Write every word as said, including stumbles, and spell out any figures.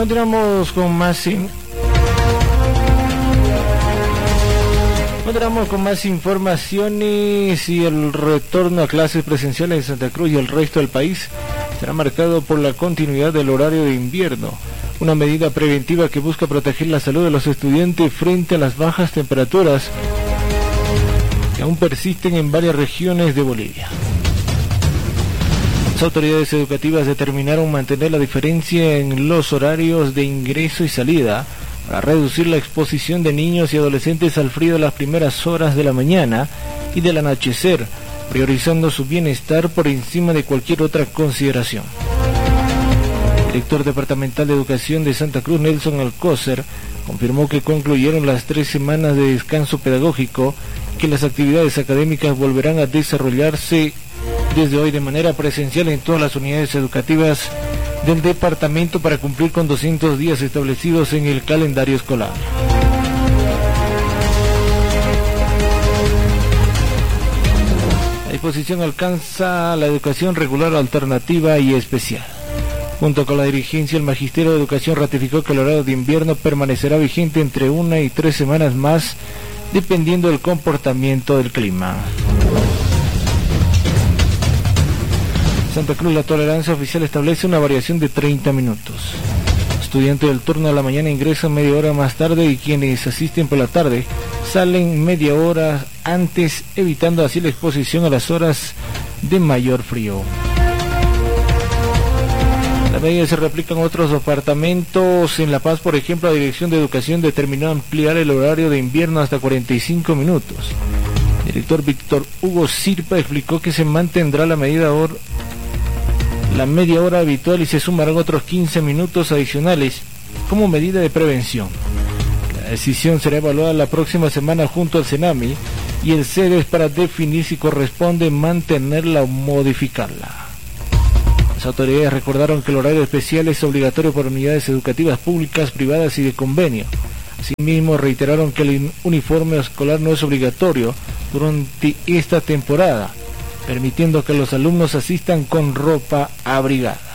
Continuamos con más in... Continuamos con más informaciones y el retorno a clases presenciales en Santa Cruz y el resto del país será marcado por la continuidad del horario de invierno, una medida preventiva que busca proteger la salud de los estudiantes frente a las bajas temperaturas que aún persisten en varias regiones de Bolivia. Las autoridades educativas determinaron mantener la diferencia en los horarios de ingreso y salida para reducir la exposición de niños y adolescentes al frío de las primeras horas de la mañana y del anochecer, priorizando su bienestar por encima de cualquier otra consideración. El director departamental de Educación de Santa Cruz, Nelson Alcócer, confirmó que concluyeron las tres semanas de descanso pedagógico y que las actividades académicas volverán a desarrollarse desde hoy de manera presencial en todas las unidades educativas del departamento para cumplir con doscientos días establecidos en el calendario escolar. La disposición alcanza la educación regular, alternativa y especial. Junto con la dirigencia, el Magisterio de Educación ratificó que el horario de invierno permanecerá vigente entre una y tres semanas más, dependiendo del comportamiento del clima. Santa Cruz, la tolerancia oficial establece una variación de treinta minutos. Estudiantes del turno de la mañana ingresan media hora más tarde y quienes asisten por la tarde salen media hora antes, evitando así la exposición a las horas de mayor frío. La medida se replica en otros departamentos. En La Paz, por ejemplo, la Dirección de Educación determinó ampliar el horario de invierno hasta cuarenta y cinco minutos. El director Víctor Hugo Sirpa explicó que se mantendrá la medida hora la media hora habitual y se sumarán otros quince minutos adicionales como medida de prevención. La decisión será evaluada la próxima semana junto al Senami y el CEDES para definir si corresponde mantenerla o modificarla. Las autoridades recordaron que el horario especial es obligatorio por unidades educativas públicas, privadas y de convenio. Asimismo, reiteraron que el uniforme escolar no es obligatorio durante esta temporada, permitiendo que los alumnos asistan con ropa abrigada.